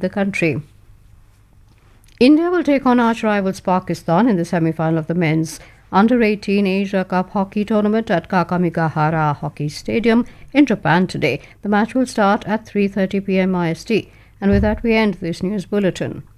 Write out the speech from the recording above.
the country. India will take on arch rivals Pakistan in the semi-final of the men's Under-18 Asia Cup hockey tournament at Kakamigahara Hockey Stadium in Japan today. The match will start at 3:30 p.m. IST. And with that, we end this news bulletin.